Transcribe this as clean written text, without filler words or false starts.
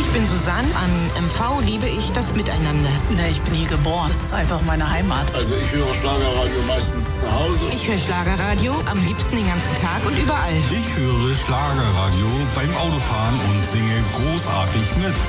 bin Susanne. Am MV liebe ich das Miteinander. Na, ich bin hier geboren. Das ist einfach meine Heimat. Also ich höre Schlagerradio meistens zu Hause. Ich höre Schlagerradio am liebsten den ganzen Tag und überall. Ich höre Schlagerradio beim Autofahren und singe großartig mit.